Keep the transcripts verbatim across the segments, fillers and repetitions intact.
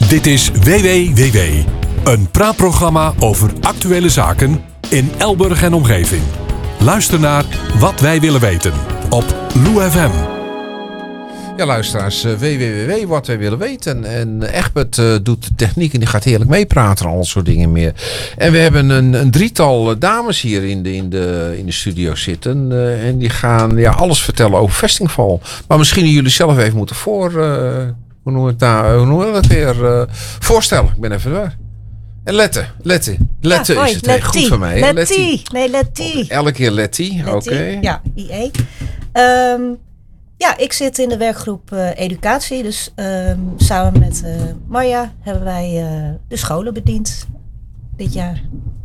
Dit is W W W W, een praatprogramma over actuele zaken in Elburg en omgeving. Luister naar Wat wij willen weten op Lou F M. Ja, luisteraars, W W W W, wat wij willen weten. En Egbert uh, doet de techniek en die gaat heerlijk meepraten en al dat soort dingen meer. En we hebben een, een drietal dames hier in de, in de, in de studio zitten. Uh, en die gaan ja, alles vertellen over Vestingval. Maar misschien jullie zelf even moeten voor... Uh, hoe noemen we het nou? Hoe noemen we dat weer? Uh, voorstellen. Ik ben even waar. En Lette. Lette. Lette ja, is hoi, het. Letty. Goed van mij. Letty. Letty. Nee, Letty. Oh, elke keer Letty. Oké. Okay. Ja, I E. Um, ja, ik zit in de werkgroep uh, educatie. Dus um, samen met uh, Marja hebben wij uh, de scholen bediend dit jaar.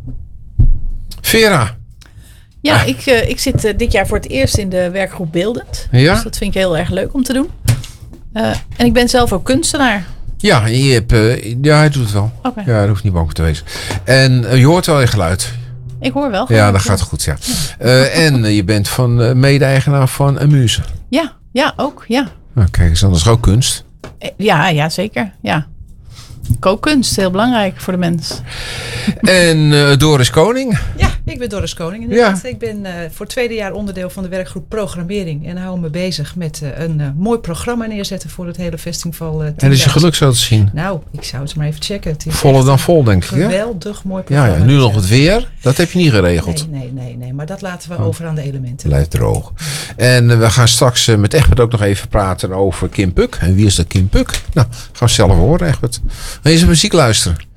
Vera. Ja, ah. ik, uh, ik zit uh, dit jaar voor het eerst in de werkgroep Beeldend. Ja? Dus dat vind ik heel erg leuk om te doen. Uh, en ik ben zelf ook kunstenaar. Ja, je hebt, uh, ja, hij doet het wel. Okay. Ja, hij hoeft niet bang voor te wezen. En uh, je hoort wel je geluid. Ik hoor wel. Ja, dat gaat goed, ja. Uh, en uh, je bent van uh, mede-eigenaar van Amuse. Ja, ja, ook, ja. Nou, kijk eens, dat is ook kunst. Ja, ja, zeker, ja. Kookkunst, heel belangrijk voor de mens. En uh, Doris Koning. Ja, ik ben Doris Koning inderdaad. Ja. Ik ben uh, voor het tweede jaar onderdeel van de werkgroep programmering. En hou me bezig met uh, een uh, mooi programma neerzetten voor het hele Vestingval. Uh, en is je geluk zo te zien? Nou, ik zou het maar even checken. Het is voller dan vol, denk ik. Geweldig ja? mooi programma. Ja, ja, nu nog het weer. Dat heb je niet geregeld. Nee, nee, nee. nee maar dat laten we oh. over aan de elementen. Blijft droog. En uh, we gaan straks uh, met Egbert ook nog even praten over Kim Puk. En wie is dat Kim Puk? Nou, gaan we zelf horen, Egbert. Ga eens muziek luisteren.